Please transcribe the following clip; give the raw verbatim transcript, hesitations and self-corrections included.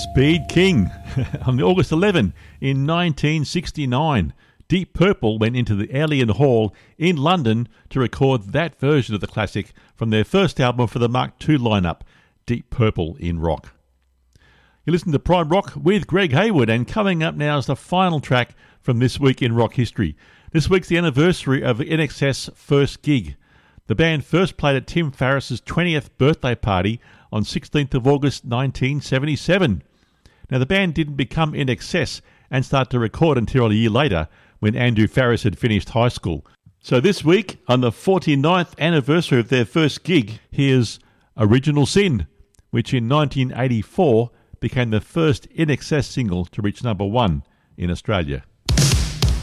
Speed King. On August eleventh in nineteen sixty-nine, Deep Purple went into the Alien Hall in London to record that version of the classic from their first album for the Mark two lineup, Deep Purple in Rock. You listen to Prime Rock with Greg Hayward, and coming up now is the final track from this week in rock history. This week's the anniversary of the I N X S first gig. The band first played at Tim Farriss's twentieth birthday party on sixteenth of August nineteen seventy-seven. Now, the band didn't become I N X S and start to record until a year later, when Andrew Farriss had finished high school. So this week, on the forty-ninth anniversary of their first gig, here's Original Sin, which in nineteen eighty-four became the first I N X S single to reach number one in Australia.